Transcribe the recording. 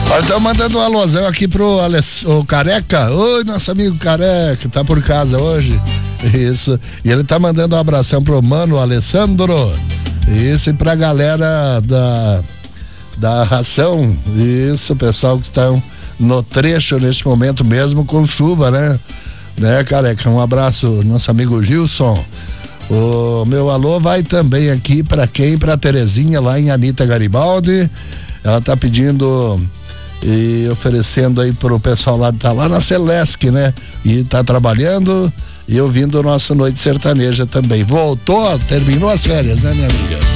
Olha, estamos mandando um alôzão aqui pro o Careca. Oi, nosso amigo Careca, tá por casa hoje. Isso. E ele tá mandando um abração pro mano Alessandro. Isso, e pra galera da ração. Isso, pessoal que estão no trecho neste momento mesmo com chuva, né, Careca? Um abraço, nosso amigo Gilson. O meu alô vai também aqui pra quem? Pra Terezinha lá em Anita Garibaldi. Ela tá pedindo e oferecendo aí pro pessoal lá, tá lá na Celesc, né? E tá trabalhando e ouvindo o nosso Noite Sertaneja também. Voltou, terminou as férias, né, minha amiga?